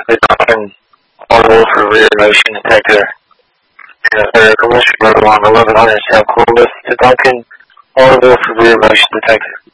The Duncan audible for rear motion detector. Commercial road along 1100 South Columbus. The Duncan audible for rear motion detector.